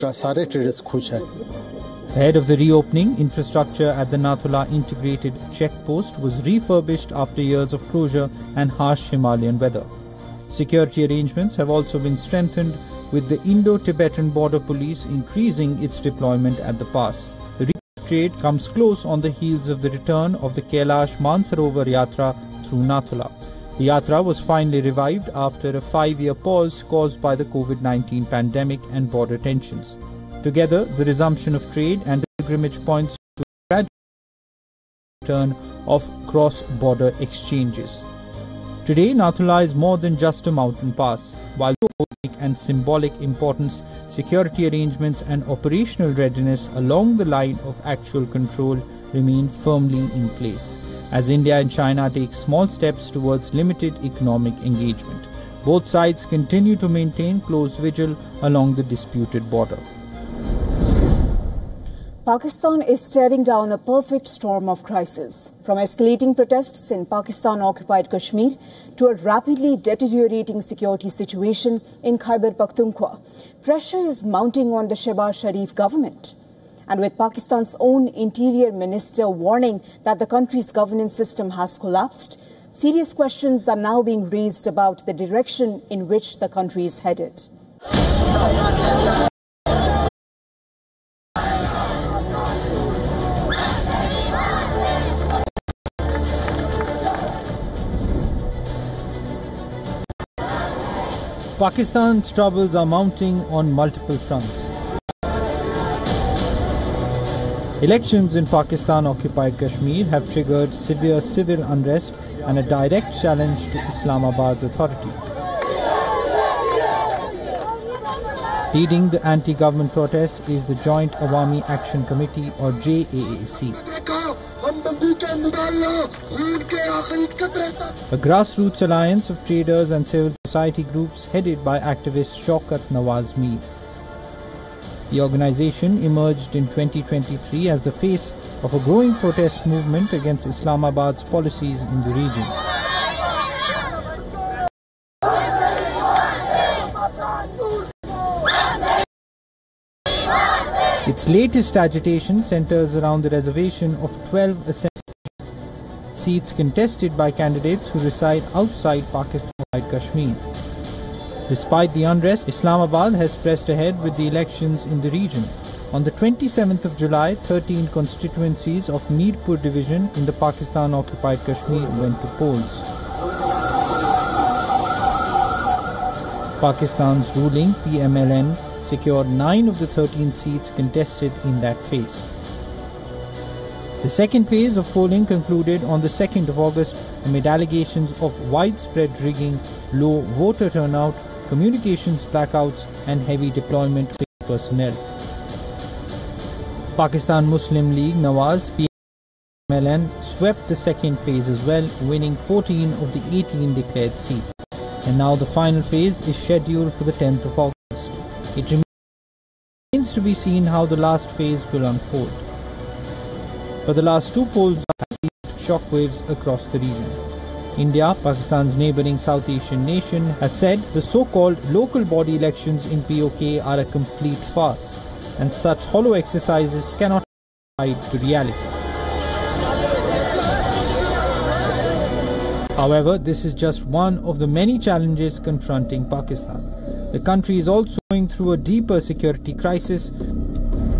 सारे ट्रेडर्स खुश हैं। Ahead of the reopening, infrastructure at the Nathula integrated checkpost was refurbished after years of closure and harsh Himalayan weather. Security arrangements have also been strengthened, with the Indo-Tibetan Border Police increasing its deployment at the pass. The trade comes close on the heels of the return of the Kailash Mansarovar Yatra through Nathula. The Yatra was finally revived after a 5-year pause caused by the COVID-19 pandemic and border tensions. Together, the resumption of trade and pilgrimage points to the gradual return of cross-border exchanges. Today, Nathula is more than just a mountain pass. While symbolic and symbolic importance, security arrangements and operational readiness along the line of actual control remain firmly in place, as India and China take small steps towards limited economic engagement. Both sides continue to maintain close vigil along the disputed border. Pakistan is staring down a perfect storm of crisis, from escalating protests in Pakistan-occupied Kashmir to a rapidly deteriorating security situation in Khyber Pakhtunkhwa. Pressure is mounting on the Shehbaz Sharif government. And with Pakistan's own interior minister warning that the country's governance system has collapsed, serious questions are now being raised about the direction in which the country is headed. Pakistan's troubles are mounting on multiple fronts. Elections in Pakistan-occupied Kashmir have triggered severe civil unrest and a direct challenge to Islamabad's authority. Leading the anti-government protests is the Joint Awami Action Committee, or JAAC. A grassroots alliance of traders and civil society groups headed by activist Shaukat Nawaz Mir. The organization emerged in 2023 as the face of a growing protest movement against Islamabad's policies in the region. Its latest agitation centers around the reservation of 12 assessed seats contested by candidates who reside outside Pakistan-occupied Kashmir. Despite the unrest, Islamabad has pressed ahead with the elections in the region. On the 27th of July, 13 constituencies of Mirpur division in the Pakistan-occupied Kashmir went to polls. Pakistan's ruling PMLN secured 9 of the 13 seats contested in that phase. The second phase of polling concluded on the 2nd of August amid allegations of widespread rigging, low voter turnout, communications blackouts and heavy deployment of personnel. Pakistan Muslim League Nawaz PMLN swept the second phase as well, winning 14 of the 18 declared seats. And now the final phase is scheduled for the 10th of August. It remains to be seen how the last phase will unfold. But the last two polls have sent shockwaves across the region. India, Pakistan's neighbouring South Asian nation, has said the so-called local body elections in POK are a complete farce, and such hollow exercises cannot be tied to reality. However, this is just one of the many challenges confronting Pakistan. The country is also going through a deeper security crisis